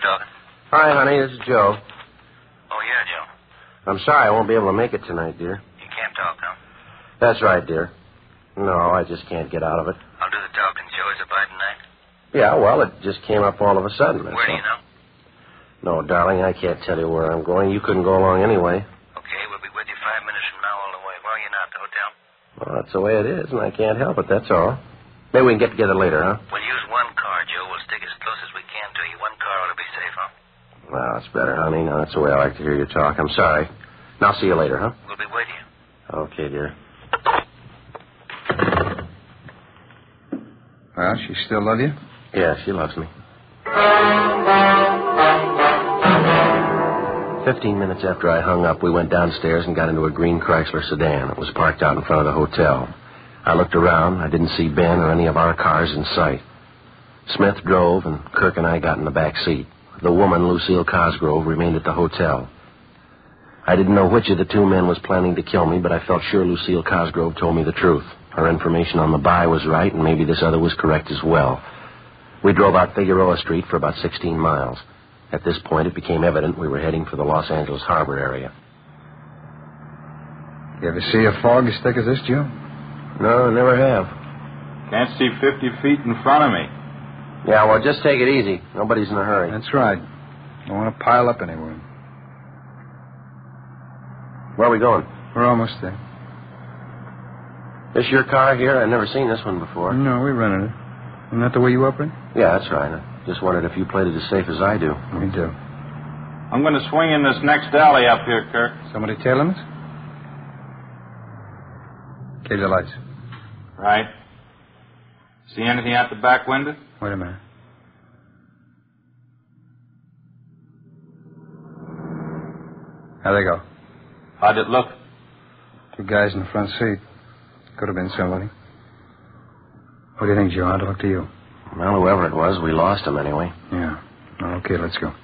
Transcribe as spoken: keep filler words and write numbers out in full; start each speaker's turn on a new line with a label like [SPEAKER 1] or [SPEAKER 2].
[SPEAKER 1] talking?
[SPEAKER 2] Hi, honey. This is Joe.
[SPEAKER 1] Oh, yeah, Joe.
[SPEAKER 2] I'm sorry I won't be able to make it tonight, dear.
[SPEAKER 1] You can't talk, huh?
[SPEAKER 2] That's right, dear. No, I just can't get out of it.
[SPEAKER 1] I'll do the talking, Joe. Is it by tonight?
[SPEAKER 2] Yeah, well, it just came up all of a sudden.
[SPEAKER 1] Where do you know?
[SPEAKER 2] No, darling, I can't tell you where I'm going. You couldn't go along anyway.
[SPEAKER 1] Okay, we'll be with you five minutes from now all the way. Where are you now, at the hotel?
[SPEAKER 2] Well, that's the way it is, and I can't help it, that's all. Maybe we can get together later, huh?
[SPEAKER 1] We'll use one car, Joe. We'll stick as close as we can to you. One car ought to be safe, huh?
[SPEAKER 2] Well, that's better, honey. Now, that's the way I like to hear you talk. I'm sorry. And I'll see you later, huh?
[SPEAKER 1] We'll be with you.
[SPEAKER 2] Okay, dear.
[SPEAKER 3] Well, she still love you?
[SPEAKER 2] Yeah, she loves me. Fifteen minutes after I hung up, we went downstairs and got into a green Chrysler sedan. It was parked out in front of the hotel. I looked around. I didn't see Ben or any of our cars in sight. Smith drove, and Kirk and I got in the back seat. The woman, Lucille Cosgrove, remained at the hotel. I didn't know which of the two men was planning to kill me, but I felt sure Lucille Cosgrove told me the truth. Her information on the buy was right, and maybe this other was correct as well. We drove out Figueroa Street for about sixteen miles. At this point, it became evident we were heading for the Los Angeles Harbor area.
[SPEAKER 3] You ever see a fog as thick as this, Joe?
[SPEAKER 2] No, never have.
[SPEAKER 4] Can't see fifty feet in front of me.
[SPEAKER 2] Yeah, well, just take it easy. Nobody's in a hurry.
[SPEAKER 3] That's right. Don't want to pile up anywhere.
[SPEAKER 2] Where are we going?
[SPEAKER 3] We're almost there.
[SPEAKER 2] This your car here? I've never seen this one before.
[SPEAKER 3] No, we rented it. Isn't that the way you operate?
[SPEAKER 2] Yeah, that's right. I just wondered if you played it as safe as I do.
[SPEAKER 3] We do.
[SPEAKER 4] I'm going to swing in this next alley up here, Kirk.
[SPEAKER 3] Somebody tailing us? Keep the lights.
[SPEAKER 4] Right. See anything out the back window?
[SPEAKER 3] Wait a minute. How'd they go?
[SPEAKER 4] How'd it look?
[SPEAKER 3] Two guys in the front seat. Could have been somebody. What do you think, Joe? I'll talk to you.
[SPEAKER 2] Well, whoever it was, we lost him anyway.
[SPEAKER 3] Yeah. Okay, let's go.